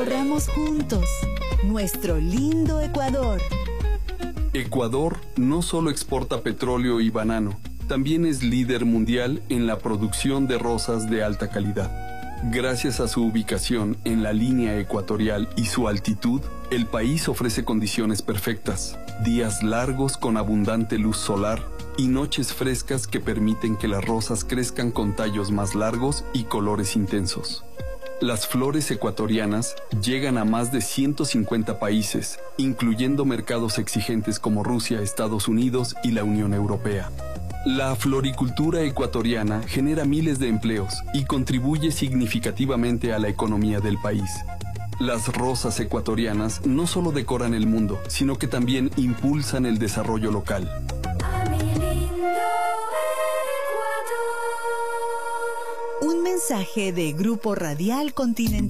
Recorramos juntos nuestro lindo Ecuador. Ecuador no solo exporta petróleo y banano, también es líder mundial en la producción de rosas de alta calidad. Gracias a su ubicación en la línea ecuatorial y su altitud, el país ofrece condiciones perfectas, días largos con abundante luz solar y noches frescas que permiten que las rosas crezcan con tallos más largos y colores intensos. Las flores ecuatorianas llegan a más de 150 países, incluyendo mercados exigentes como Rusia, Estados Unidos y la Unión Europea. La floricultura ecuatoriana genera miles de empleos y contribuye significativamente a la economía del país. Las rosas ecuatorianas no solo decoran el mundo, sino que también impulsan el desarrollo local. Un mensaje de Grupo Radial Continental.